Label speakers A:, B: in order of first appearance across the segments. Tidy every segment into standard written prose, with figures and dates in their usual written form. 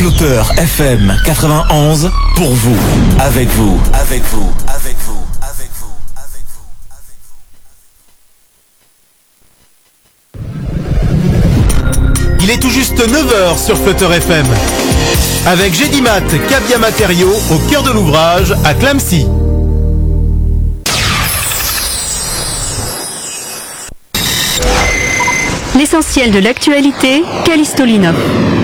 A: Flotteur FM 91 pour vous, avec vous, avec vous, avec vous, avec vous, avec vous.
B: Il est tout juste 9h sur Flotteur FM. Avec Gédimat, Cabia Matériaux, au cœur de l'ouvrage, à Clamecy.
C: L'essentiel de l'actualité, Callisto Linop.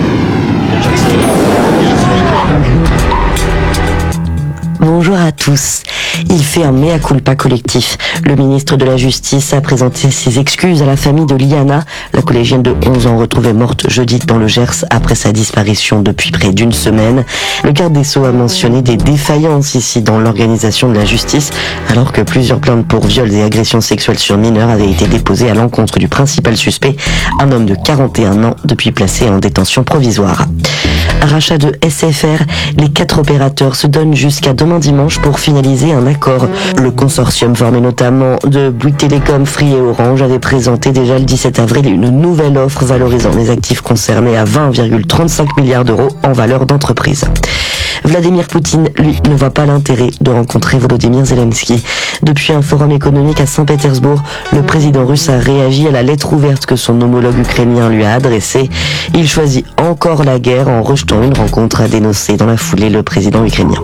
D: Bonjour à tous. Il fait un mea culpa collectif. Le ministre de la Justice a présenté ses excuses à la famille de Liana, la collégienne de 11 ans retrouvée morte jeudi dans le Gers après sa disparition depuis près d'une semaine. Le garde des Sceaux a mentionné des défaillances ici dans l'organisation de la justice, alors que plusieurs plaintes pour viols et agressions sexuelles sur mineurs avaient été déposées à l'encontre du principal suspect, un homme de 41 ans depuis placé en détention provisoire. Rachat de SFR, les 4 opérateurs se donnent jusqu'à demain dimanche pour finaliser un accord. Le consortium formé notamment de Bouygues Télécom, Free et Orange avait présenté déjà le 17 avril une nouvelle offre valorisant les actifs concernés à 20,35 milliards d'euros en valeur d'entreprise. Vladimir Poutine, lui, ne voit pas l'intérêt de rencontrer Volodymyr Zelensky. Depuis un forum économique à Saint-Pétersbourg, le président russe a réagi à la lettre ouverte que son homologue ukrainien lui a adressée. Il choisit encore la guerre en rejetant une rencontre, a dénoncé dans la foulée le président ukrainien.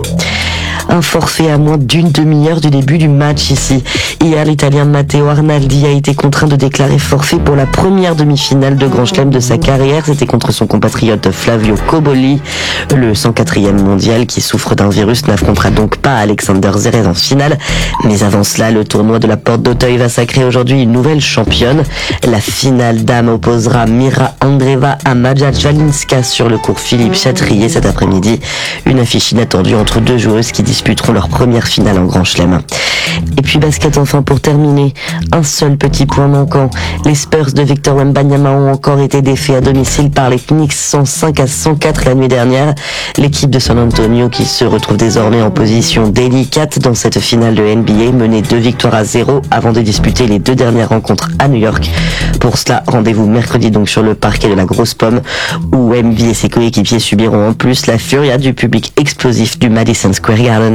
D: Un forfait à moins d'une demi-heure du début du match ici. Hier, l'Italien Matteo Arnaldi a été contraint de déclarer forfait pour la première demi-finale de Grand Chelem de sa carrière. C'était contre son compatriote Flavio Cobolli. Le 104e mondial qui souffre d'un virus n'affrontera donc pas Alexander Zverev en finale. Mais avant cela, le tournoi de la Porte d'Auteuil va sacrer aujourd'hui une nouvelle championne. La finale dame opposera Mira Andreeva à Maja Jalinska sur le cours Philippe Chatrier cet après-midi. Une affiche inattendue entre deux joueuses qui disputeront leur première finale en Grand Chelem. Et puis basket enfin pour terminer, un seul petit point manquant. Les Spurs de Victor Wembanyama ont encore été défaits à domicile par les Knicks 105-104 la nuit dernière. L'équipe de San Antonio qui se retrouve désormais en position délicate dans cette finale de NBA, menée 2-0 avant de disputer les 2 dernières rencontres à New York. Pour cela, rendez-vous mercredi donc sur le parquet de la Grosse Pomme où Wemby et ses coéquipiers subiront en plus la furia du public explosif du Madison Square Garden.